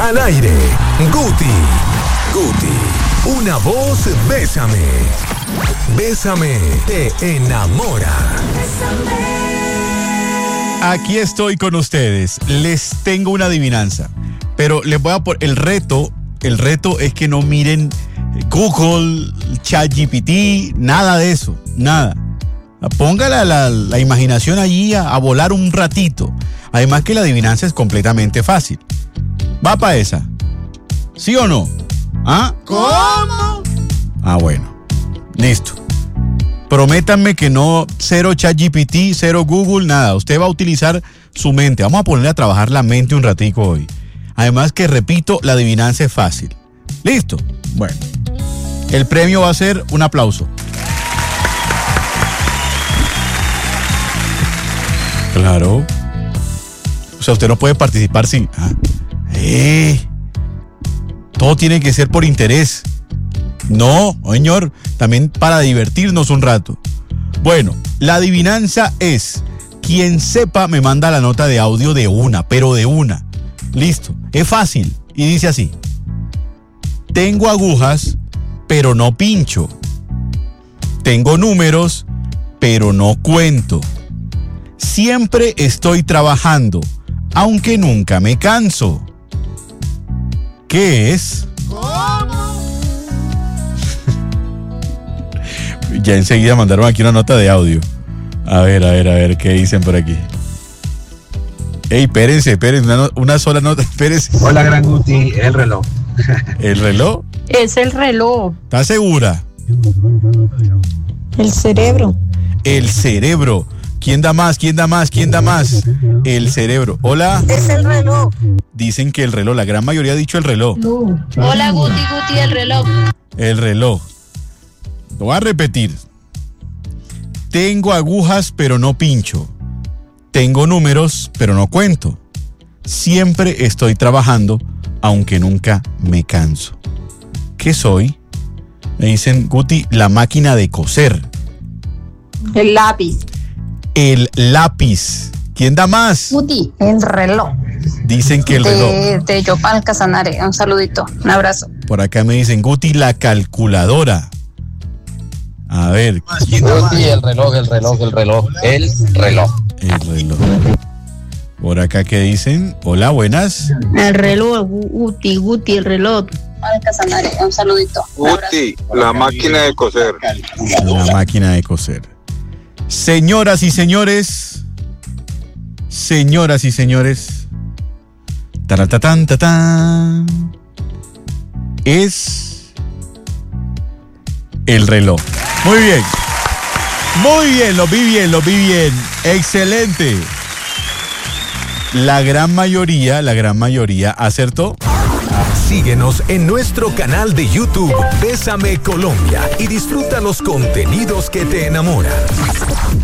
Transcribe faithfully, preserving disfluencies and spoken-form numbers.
al aire. Guti. Guti. Una voz, bésame. Bésame, te enamora. Aquí estoy con ustedes. Les tengo una adivinanza. Pero les voy a poner el reto. El reto es que no miren Google, ChatGPT, nada de eso. Nada. Póngala la, la imaginación allí a, a volar un ratito. Además que la adivinanza es completamente fácil. ¿Va para esa? ¿Sí o no? ¿Ah? ¿Cómo? Ah, bueno. Listo. Prométanme que no, cero ChatGPT, cero Google, nada. Usted va a utilizar su mente. Vamos a ponerle a trabajar la mente un ratico hoy. Además que, repito, la adivinanza es fácil. ¿Listo? Bueno. El premio va a ser un aplauso. Claro. O sea, usted no puede participar sin... Ah. Eh. Todo tiene que ser por interés. No, señor, también para divertirnos un rato. Bueno, la adivinanza es: quien sepa me manda la nota de audio de una, pero de una. Listo, es fácil y dice así: tengo agujas, pero no pincho. Tengo números, pero no cuento. Siempre estoy trabajando, aunque nunca me canso. ¿Qué es? ¿Cómo? Ya enseguida mandaron aquí una nota de audio. A ver, a ver, a ver, ¿qué dicen por aquí? Ey, espérense, espérense, una, una sola nota, espérense. Hola, Gran Guti, el reloj. ¿El reloj? Es el reloj. ¿Estás segura? El cerebro. El cerebro. ¿Quién da más? ¿Quién da más? ¿Quién da más? El cerebro. Hola. Es el reloj. Dicen que el reloj, la gran mayoría ha dicho el reloj. Hola, Guti, Guti, el reloj. El reloj. Lo voy a repetir. Tengo agujas, pero no pincho. Tengo números, pero no cuento. Siempre estoy trabajando, aunque nunca me canso. ¿Qué soy? Me dicen, Guti, la máquina de coser. El lápiz. El lápiz. ¿Quién da más? Guti, el reloj. Dicen que el reloj. De, de Yopal Casanare. Un saludito, un abrazo. Por acá me dicen, Guti, la calculadora. A ver. Guti, el reloj, el reloj, el reloj, el reloj. El reloj. Por acá que dicen, hola, buenas. El reloj, Guti, Guti, el reloj. Yopal Casanare. Un saludito. Un Guti, la máquina de coser. La máquina de coser. Señoras y señores, señoras y señores, taratatán, tatán, es el reloj. Muy bien, muy bien, lo vi bien, lo vi bien, excelente. La gran mayoría, la gran mayoría acertó. Síguenos en nuestro canal de YouTube Bésame Colombia y disfruta los contenidos que te enamoran.